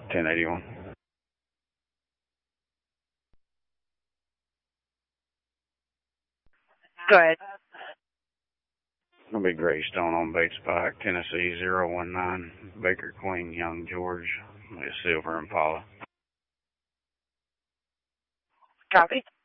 1081. Go ahead. It'll be Greystone on Bates Pike, Tennessee 019, Baker Queen, Young George, with Silver Impala. Copy.